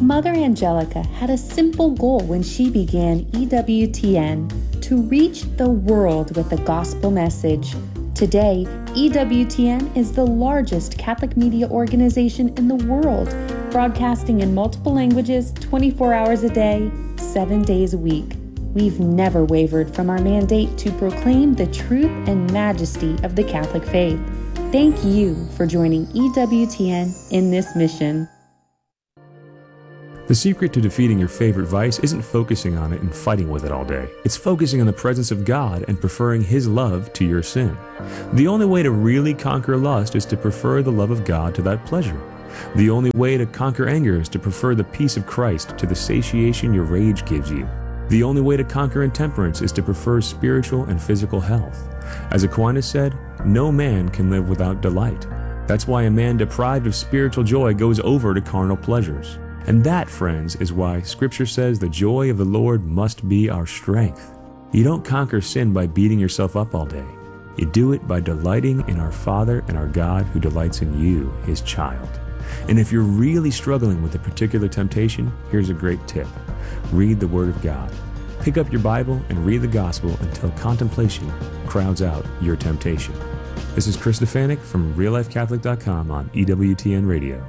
Mother Angelica had a simple goal when she began EWTN: to reach the world with the gospel message. Today, EWTN is the largest Catholic media organization in the world, broadcasting in multiple languages 24 hours a day, 7 days a week. We've never wavered from our mandate to proclaim the truth and majesty of the Catholic faith. Thank you for joining EWTN in this mission. The secret to defeating your favorite vice isn't focusing on it and fighting with it all day. It's focusing on the presence of God and preferring His love to your sin. The only way to really conquer lust is to prefer the love of God to that pleasure. The only way to conquer anger is to prefer the peace of Christ to the satiation your rage gives you. The only way to conquer intemperance is to prefer spiritual and physical health. As Aquinas said, no man can live without delight. That's why a man deprived of spiritual joy goes over to carnal pleasures. And that, friends, is why Scripture says the joy of the Lord must be our strength. You don't conquer sin by beating yourself up all day. You do it by delighting in our Father and our God who delights in you, His child. And if you're really struggling with a particular temptation, here's a great tip. Read the Word of God. Pick up your Bible and read the Gospel until contemplation crowds out your temptation. This is Chris Stefanik from reallifecatholic.com on EWTN Radio.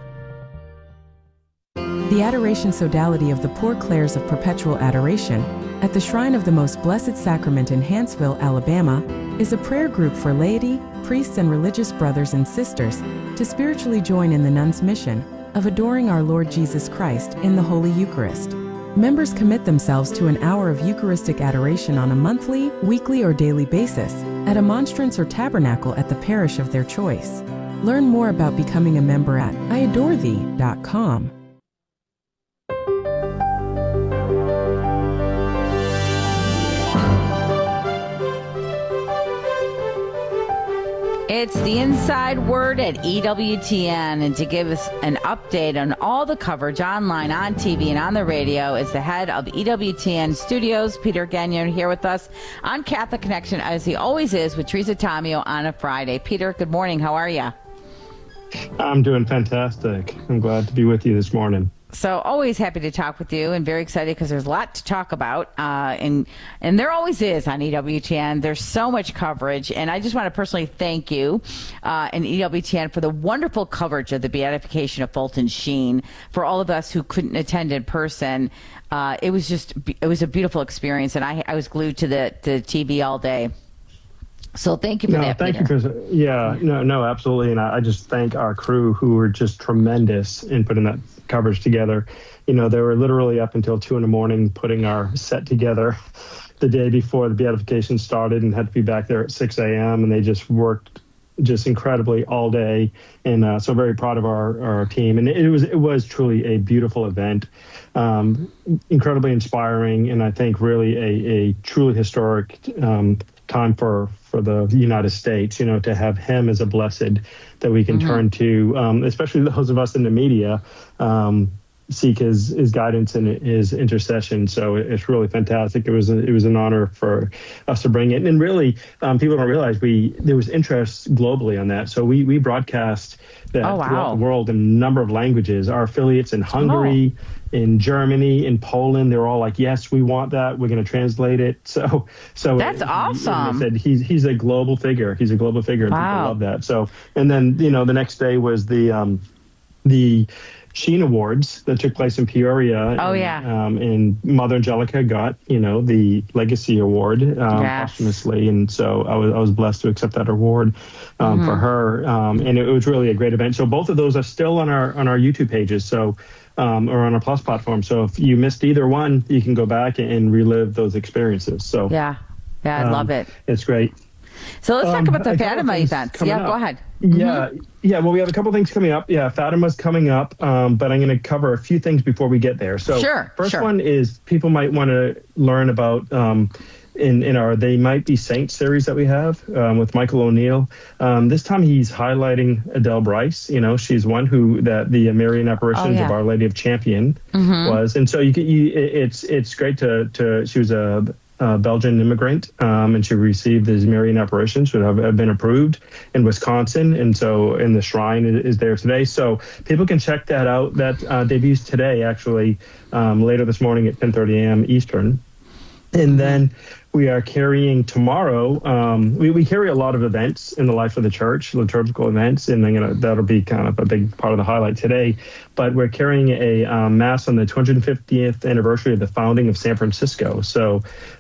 The Adoration Sodality of the Poor Clares of Perpetual Adoration at the Shrine of the Most Blessed Sacrament in Hanceville, Alabama, is a prayer group for laity, priests, and religious brothers and sisters to spiritually join in the nuns' mission of adoring our Lord Jesus Christ in the Holy Eucharist. Members commit themselves to an hour of Eucharistic adoration on a monthly, weekly, or daily basis at a monstrance or tabernacle at the parish of their choice. Learn more about becoming a member at iadorethee.com. It's the Inside Word at EWTN, and to give us an update on all the coverage online, on TV, and on the radio is the head of EWTN Studios, Peter Gagnon, here with us on Catholic Connection, as he always is, with Teresa Tomeo on a Friday. Peter, good morning. How are you? I'm doing fantastic. I'm glad to be with you this morning. So always happy to talk with you, and very excited because there's a lot to talk about, and there always is on EWTN. There's so much coverage, and I just want to personally thank you and EWTN for the wonderful coverage of the beatification of Fulton Sheen. For all of us who couldn't attend in person, it was a beautiful experience, and I was glued to the TV all day. So thank you for that, thank Peter. you, Chris. Yeah, no, absolutely. And I just thank our crew who were just tremendous in putting that coverage together. You know, they were literally up until 2 a.m. putting our set together the day before the beatification started, and had to be back there at 6 a.m. And they just worked just incredibly all day. And so very proud of our team. And it was truly a beautiful event, incredibly inspiring, and I think really a truly historic time for the United States, you know, to have him as a blessed that we can turn to, especially those of us in the media, seek his guidance and his intercession. So it's really fantastic. It was an honor for us to bring it. And really, people don't realize there was interest globally on that. So we broadcast that throughout the world in a number of languages. Our affiliates in Hungary, in Germany, in Poland, they're all like, yes, we want that. We're going to translate it. So that's awesome. They said he's a global figure. He's a global figure, and people love that. So, and then, you know, the next day was the Sheen Awards that took place in Peoria. And Mother Angelica got, you know, the Legacy Award posthumously, and so I was blessed to accept that award for her. And it was really a great event. So both of those are still on our YouTube pages. So. Or on our Plus platform. So if you missed either one, you can go back and relive those experiences. So I love it. It's great. So let's talk about the Fatima events. Yeah, go ahead. Yeah. Well, we have a couple things coming up. Yeah, Fatima's coming up, but I'm going to cover a few things before we get there. So first one is people might want to learn about in our They Might Be Saints series that we have with Michael O'Neill. This time he's highlighting Adele Bryce. You know, she's one who that the Marian apparitions of Our Lady of Champion was, and so it's great to she was a Belgian immigrant, and she received the Marian apparitions, which have been approved in Wisconsin, and the shrine is there today. So people can check that out. That debuts today, actually, later this morning at 10:30 a.m. Eastern. And then we are carrying tomorrow. We carry a lot of events in the life of the church, liturgical events, and that'll be kind of a big part of the highlight today. But we're carrying a mass on the 250th anniversary of the founding of San Francisco. So,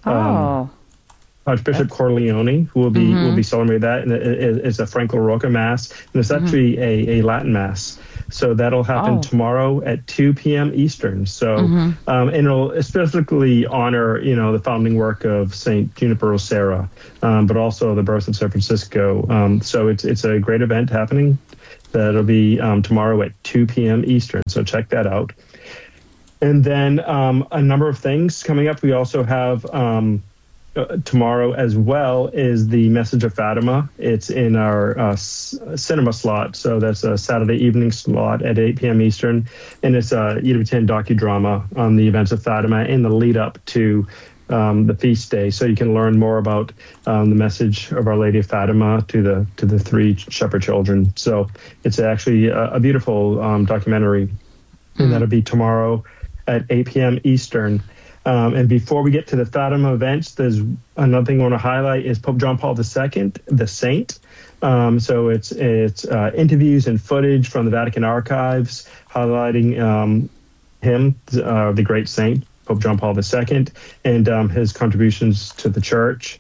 Archbishop Corleone will be celebrating that, and it's a Franco Rocca mass, and it's actually a Latin mass. So that'll happen tomorrow at 2 p.m. Eastern. So, and it'll specifically honor, the founding work of Saint Juniper Serra, but also the birth of San Francisco. So it's a great event happening. That'll be tomorrow at 2 p.m. Eastern. So check that out. And then a number of things coming up. We also have tomorrow as well is the Message of Fatima. It's in our cinema slot, so that's a Saturday evening slot at 8 p.m. Eastern, and it's a EWTN docudrama on the events of Fatima in the lead up to the feast day, so you can learn more about the message of Our Lady of Fatima to the three shepherd children. So it's actually a beautiful documentary, and that'll be tomorrow at 8 p.m. Eastern. And before we get to the Fatima events, there's another thing I want to highlight is Pope John Paul II, the saint. So it's interviews and footage from the Vatican archives highlighting him, the great saint, Pope John Paul II, and his contributions to the church.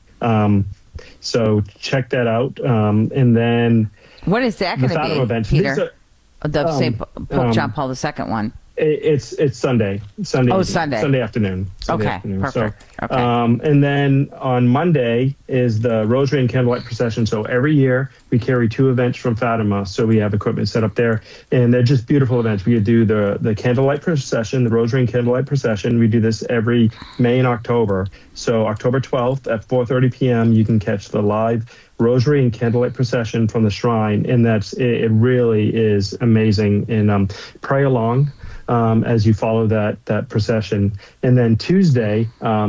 So check that out. And then what is that going to be, events, Peter? The St. Pope John Paul II one. It's Sunday. Sunday. Sunday afternoon. Perfect. So, okay. And then on Monday is the Rosary and Candlelight Procession. So every year we carry two events from Fatima. So we have equipment set up there, and they're just beautiful events. We do the Candlelight Procession, the Rosary and Candlelight Procession. We do this every May and October. So October 12th at 4:30 p.m. you can catch the live Rosary and Candlelight Procession from the shrine, and it really is amazing. And pray along as you follow that procession. And then Tuesday,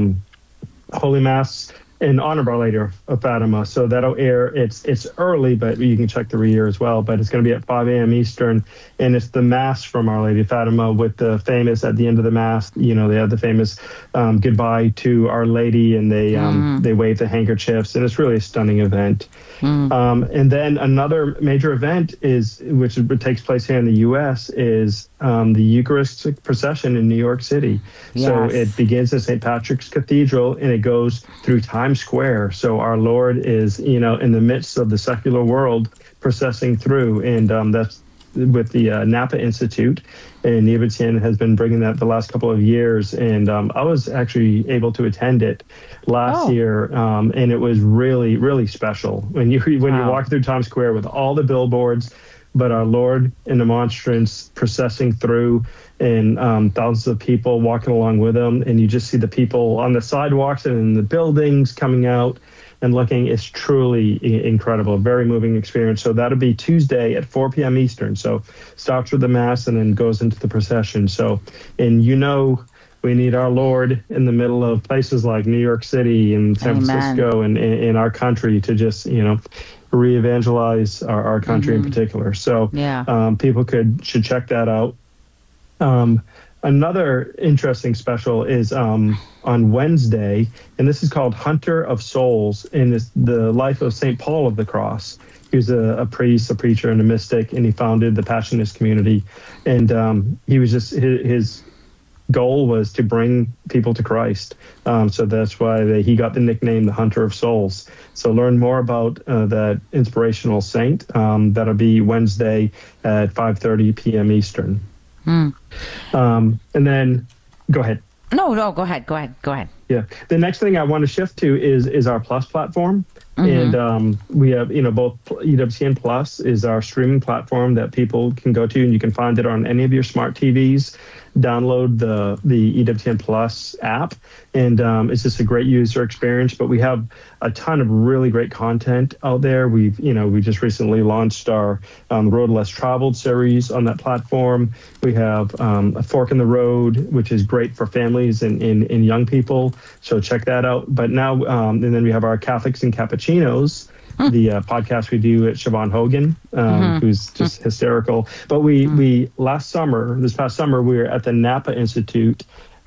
Holy Mass in honor of Our Lady of Fatima. So that'll air. It's early, but you can check the re-air as well. But it's going to be at 5 a.m. Eastern, and it's the Mass from Our Lady of Fatima with the famous, at the end of the Mass, they have the famous goodbye to Our Lady, and they wave the handkerchiefs, and it's really a stunning event. And then another major event which takes place here in the U.S. is the Eucharistic procession in New York City. Yes. So it begins at St. Patrick's Cathedral, and it goes through Times Square. So our Lord is, in the midst of the secular world processing through, and that's with the Napa Institute, and EWTN has been bringing that the last couple of years. And I was actually able to attend it last year, and it was really, really special when you walk through Times Square with all the billboards, but our Lord in the monstrance processing through, and thousands of people walking along with him, and you just see the people on the sidewalks and in the buildings coming out and looking. It's truly incredible, very moving experience. So that'll be Tuesday at 4 p.m. Eastern. So starts with the Mass and then goes into the procession. So, and we need our Lord in the middle of places like New York City and San Francisco and in our country to just, re-evangelize our country in particular. So people should check that out. Another interesting special is on Wednesday, and this is called Hunter of Souls, and it's the life of St. Paul of the Cross. He was a priest, a preacher, and a mystic, and he founded the Passionist community. And he was his goal was to bring people to Christ. So that's why he got the nickname the Hunter of Souls. So learn more about that inspirational saint. That'll be Wednesday at 5:30 p.m. Eastern. And then go ahead. No, go ahead. Yeah. The next thing I want to shift to is our Plus platform. And we have, both EWTN Plus is our streaming platform that people can go to, and you can find it on any of your smart TVs. Download the EWTN Plus app, and it's just a great user experience. But we have a ton of really great content out there. We just recently launched our Road Less Traveled series on that platform. We have A Fork in the Road, which is great for families and young people. So check that out. But now, and then we have our Catholics and Cappuccinos, the podcast we do at Siobhan Hogan, who's just hysterical. But we this past summer, we were at the Napa Institute.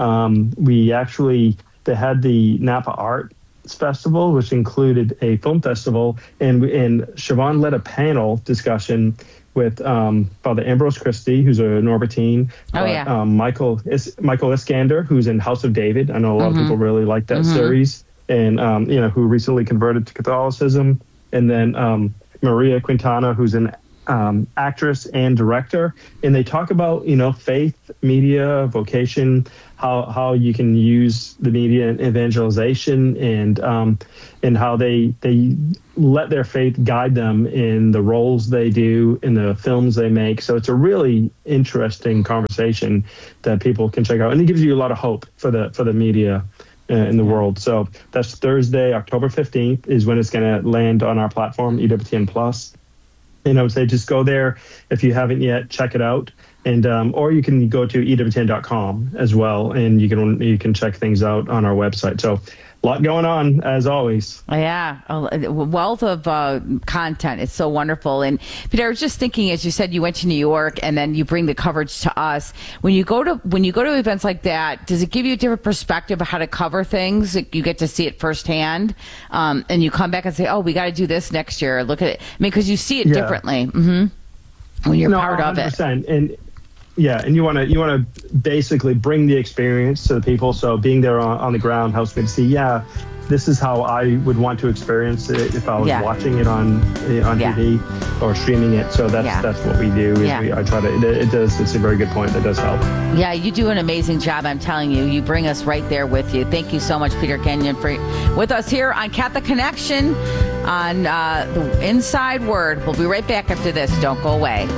They had the Napa Art Festival, which included a film festival, and Siobhan led a panel discussion with Father Ambrose Christie, who's a Norbertine. Michael Iskander, who's in House of David. I know a lot of people really like that series, and who recently converted to Catholicism. And then Maria Quintana, who's an actress and director, and they talk about faith, media, vocation, how you can use the media in evangelization, and how they let their faith guide them in the roles they do, in the films they make. So it's a really interesting conversation that people can check out, and it gives you a lot of hope for the media in the world. So that's Thursday, October 15th is when it's going to land on our platform, EWTN Plus. And I would say just go there if you haven't yet, check it out. And or you can go to EWTN.com as well, and you can check things out on our website. So a lot going on, as always. Yeah, a wealth of content. It's so wonderful. And Peter, I was just thinking, as you said, you went to New York, and then you bring the coverage to us. When you go to events like that, does it give you a different perspective of how to cover things? You get to see it firsthand, and you come back and say, "Oh, we got to do this next year." Look at it. I mean, because you see it differently when you're part 100%. Of it. And you want to basically bring the experience to the people. So being there on the ground helps me to see, this is how I would want to experience it if I was watching it on TV or streaming it. So that's what we do. I try to. It's a very good point. That does help. Yeah, you do an amazing job. I'm telling you. You bring us right there with you. Thank you so much, Peter Kenyon, for with us here on Catholic Connection on the Inside Word. We'll be right back after this. Don't go away.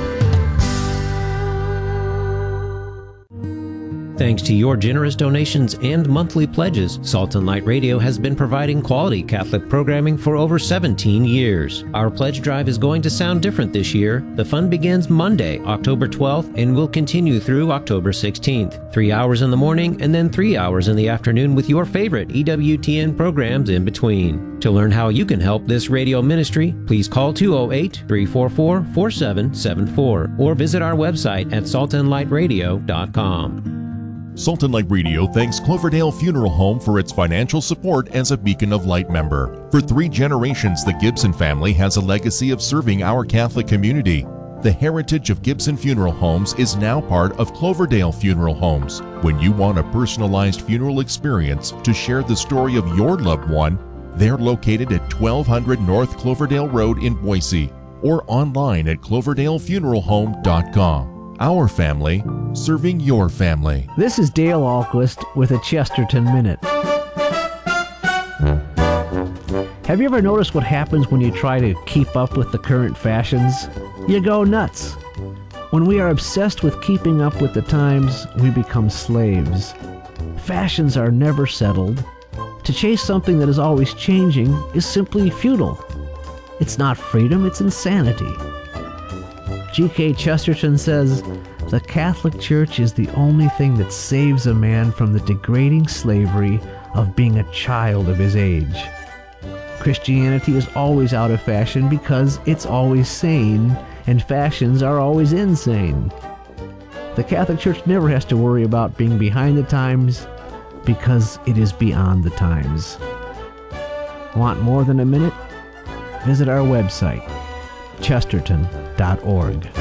Thanks to your generous donations and monthly pledges, Salt and Light Radio has been providing quality Catholic programming for over 17 years. Our pledge drive is going to sound different this year. The fund begins Monday, October 12th, and will continue through October 16th. 3 hours in the morning and then 3 hours in the afternoon with your favorite EWTN programs in between. To learn how you can help this radio ministry, please call 208-344-4774 or visit our website at saltandlightradio.com. Salt and Light Radio thanks Cloverdale Funeral Home for its financial support as a Beacon of Light member. For 3 generations, the Gibson family has a legacy of serving our Catholic community. The heritage of Gibson Funeral Homes is now part of Cloverdale Funeral Homes. When you want a personalized funeral experience to share the story of your loved one, they're located at 1200 North Cloverdale Road in Boise or online at cloverdalefuneralhome.com. Our family, serving your family. This is Dale Ahlquist with a Chesterton Minute. Have you ever noticed what happens when you try to keep up with the current fashions? You go nuts. When we are obsessed with keeping up with the times, we become slaves. Fashions are never settled. To chase something that is always changing is simply futile. It's not freedom, it's insanity. G.K. Chesterton says, "The Catholic Church is the only thing that saves a man from the degrading slavery of being a child of his age." Christianity is always out of fashion because it's always sane, and fashions are always insane. The Catholic Church never has to worry about being behind the times because it is beyond the times. Want more than a minute? Visit our website, chesterton.org.